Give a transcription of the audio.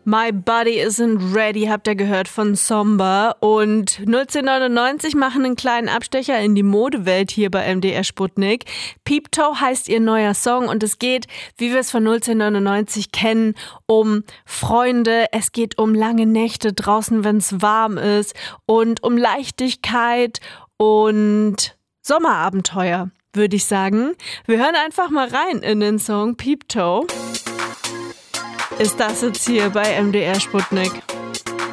My Body Isn't Ready, habt ihr gehört von Somber. Und 1999 machen einen kleinen Abstecher in die Modewelt hier bei MDR Sputnik. Peep Toe heißt ihr neuer Song und es geht, wie wir es von 1999 kennen, um Freunde. Es geht um lange Nächte draußen, wenn es warm ist und um Leichtigkeit und Sommerabenteuer, würde ich sagen. Wir hören einfach mal rein in den Song Peep Toe. Ist das jetzt hier bei MDR Sputnik.